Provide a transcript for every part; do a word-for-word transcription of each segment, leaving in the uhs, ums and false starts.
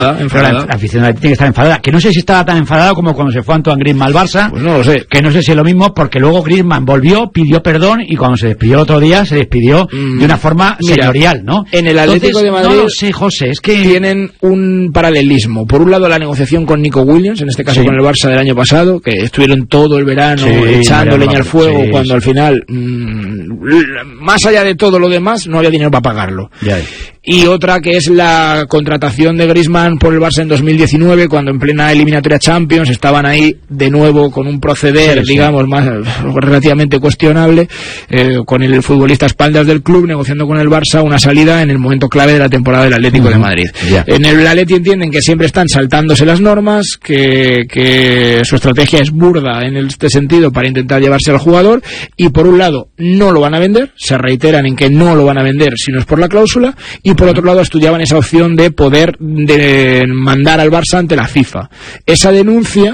enfadada. La afición tiene que estar enfadada, que no sé si estaba tan enfadada como cuando se fue Antoine Griezmann al Barça, pues no lo sé, que no sé si es lo mismo, porque luego Griezmann volvió, pidió perdón y cuando se despidió el otro día se despidió mm, de una forma mira, señorial, ¿no? En el Atlético Entonces, de Madrid no lo sé, José, es que tienen un paralelismo. Por un lado la negociación con Nico Williams, en este caso sí. con el Barça del año pasado, que estuvieron todo el verano sí, echando leña al fuego, sí, cuando sí. al final mmm, más allá de todo lo demás no había dinero para pagarlo. Ya. Y otra que es la contratación de Griezmann por el Barça en dos mil diecinueve, cuando en plena eliminatoria Champions estaban ahí de nuevo con un proceder, sí, digamos, sí. más relativamente cuestionable, eh, con el futbolista a espaldas del club, negociando con el Barça una salida en el momento clave de la temporada del Atlético uh-huh. de Madrid. Yeah. En el Atleti entienden que siempre están saltándose las normas, que, que su estrategia es burda en este sentido para intentar llevarse al jugador, y por un lado no lo van a vender, se reiteran en que no lo van a vender si no es por la cláusula, y por otro lado estudiaban esa opción de poder de mandar al Barça ante la FIFA. Esa denuncia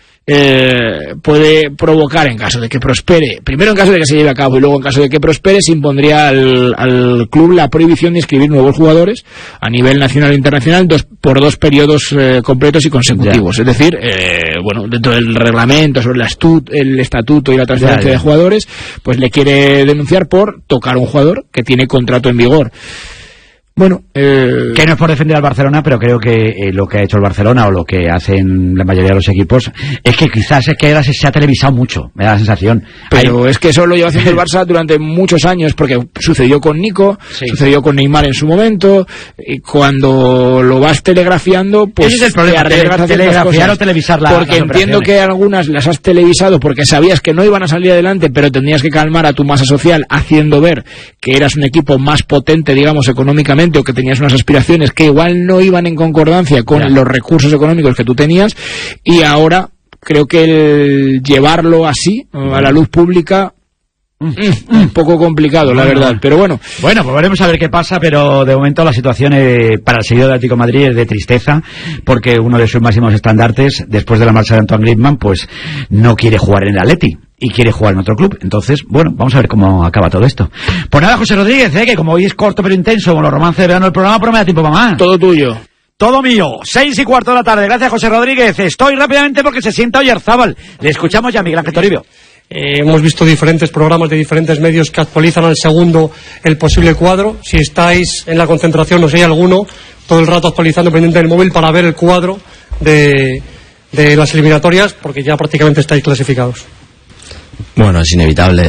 eh, puede provocar, en caso de que prospere, primero en caso de que se lleve a cabo y luego en caso de que prospere, se impondría al, al club la prohibición de inscribir nuevos jugadores a nivel nacional e internacional dos, por dos periodos eh, completos y consecutivos. Ya. Es decir, eh, bueno, dentro del reglamento sobre la estut, el estatuto y la transferencia ya, ya. de jugadores, pues le quiere denunciar por tocar a un jugador que tiene contrato en vigor. Bueno, eh... que no es por defender al Barcelona, pero creo que eh, lo que ha hecho el Barcelona o lo que hacen la mayoría de los equipos es que quizás es que ahora se, se ha televisado mucho, me da la sensación. Pero Hay... es que eso lo lleva haciendo el Barça durante muchos años, porque sucedió con Nico, sí. sucedió con Neymar en su momento, y cuando lo vas telegrafiando, pues ese es el problema, te tele, telegrafiar o televisar la, porque entiendo que algunas las has televisado porque sabías que no iban a salir adelante, pero tenías que calmar a tu masa social haciendo ver que eras un equipo más potente, digamos, económicamente, o que tenías unas aspiraciones que igual no iban en concordancia con ya. los recursos económicos que tú tenías, y ahora creo que el llevarlo así a la luz pública mm, mm, un poco complicado, bueno, la verdad, pero bueno. Bueno, pues veremos a ver qué pasa, pero de momento la situación eh, para el seguidor del Atlético de Madrid es de tristeza, porque uno de sus máximos estandartes, después de la marcha de Antoine Griezmann, pues no quiere jugar en el Atleti y quiere jugar en otro club. Entonces, bueno, vamos a ver cómo acaba todo esto. Pues nada, José Rodríguez, ¿eh? que como hoy es corto pero intenso, como los romances de verano del programa, pero me da tiempo, mamá. Todo tuyo. Todo mío. Seis y cuarto de la tarde. Gracias, José Rodríguez. Estoy rápidamente porque se sienta Oyarzábal. Le escuchamos ya, Miguel Ángel Toribio. Eh, hemos visto diferentes programas de diferentes medios que actualizan al segundo el posible cuadro. Si estáis en la concentración, no sé, hay alguno todo el rato actualizando pendiente del móvil para ver el cuadro de, de las eliminatorias, porque ya prácticamente estáis clasificados. Bueno, es inevitable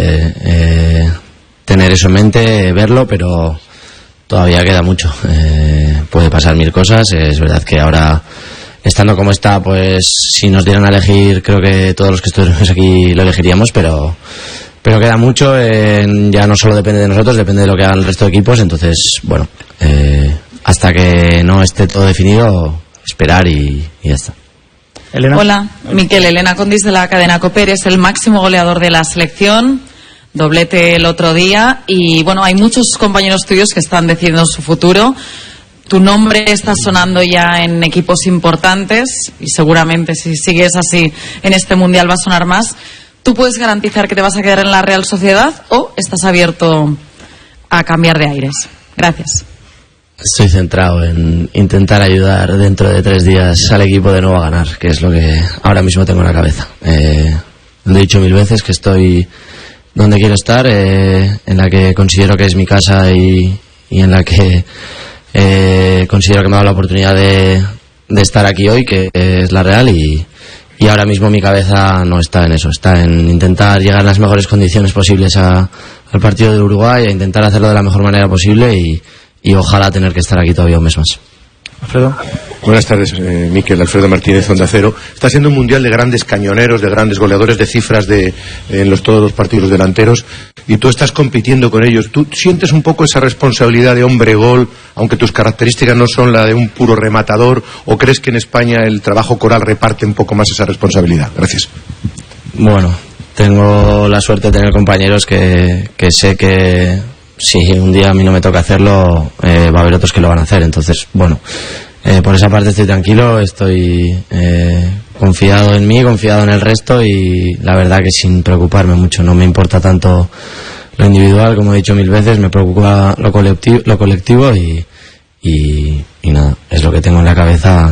eh, tener eso en mente, verlo, pero todavía queda mucho. Eh, puede pasar mil cosas. Es verdad que ahora, estando como está, pues si nos dieran a elegir, creo que todos los que estuvimos aquí lo elegiríamos, pero pero queda mucho. Eh, ya no solo depende de nosotros, depende de lo que hagan el resto de equipos. Entonces, bueno, eh, hasta que no esté todo definido, esperar y, y ya está. Elena. Hola, Miquel, Elena Condis de la cadena COPE, eres el máximo goleador de la selección, doblete el otro día, y bueno, hay muchos compañeros tuyos que están decidiendo su futuro. Tu nombre está sonando ya en equipos importantes y seguramente si sigues así en este mundial va a sonar más. ¿Tú puedes garantizar que te vas a quedar en la Real Sociedad o estás abierto a cambiar de aires? Gracias. Estoy centrado en intentar ayudar dentro de tres días al equipo de nuevo a ganar, que es lo que ahora mismo tengo en la cabeza. Eh, lo he dicho mil veces que estoy donde quiero estar, eh, en la que considero que es mi casa y, y en la que eh, considero que me ha dado la oportunidad de, de estar aquí hoy, que es la Real, y, y ahora mismo mi cabeza no está en eso, está en intentar llegar en las mejores condiciones posibles a, al partido de Uruguay, a intentar hacerlo de la mejor manera posible y y ojalá tener que estar aquí todavía un mes más. Alfredo. Buenas tardes, eh, Miquel. Alfredo Martínez, Onda Cero. Está siendo un mundial de grandes cañoneros, de grandes goleadores, de cifras de, en los, todos los partidos delanteros, y tú estás compitiendo con ellos. ¿Tú sientes un poco esa responsabilidad de hombre-gol, aunque tus características no son la de un puro rematador, o crees que en España el trabajo coral reparte un poco más esa responsabilidad? Gracias. Bueno, tengo la suerte de tener compañeros que, que sé que si un día a mí no me toca hacerlo, eh, va a haber otros que lo van a hacer. Entonces, bueno, eh, por esa parte estoy tranquilo, estoy eh, confiado en mí, confiado en el resto, y la verdad que sin preocuparme mucho. No me importa tanto lo individual, como he dicho mil veces, me preocupa lo colectivo, lo colectivo y, y, y nada, es lo que tengo en la cabeza